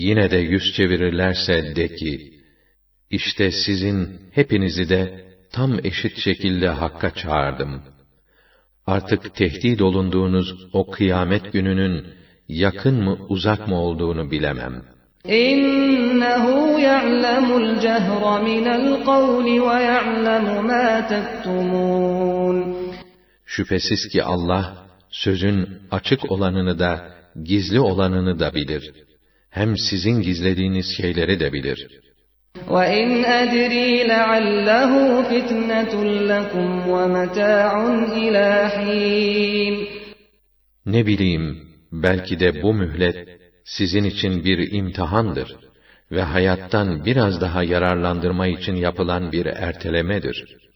yine de yüz çevirirlerse de ki, İşte sizin hepinizi de tam eşit şekilde hakka çağırdım. Artık tehdit olunduğunuz o kıyamet gününün yakın mı uzak mı olduğunu bilemem. İnnehu ya'lemul cehra minel kavli ve ya'lemu ma tektumun. Şüphesiz ki Allah, sözün açık olanını da, gizli olanını da bilir. Hem sizin gizlediğiniz şeyleri de bilir. وَإِنْ أَدْرِي لَعَلَّهُ فِتْنَةٌ لَكُمْ وَمَتَاعٌ إِلَى حِينٍ. Ne bileyim, belki de bu mühlet sizin için bir imtihandır ve hayattan biraz daha yararlandırma için yapılan bir ertelemedir.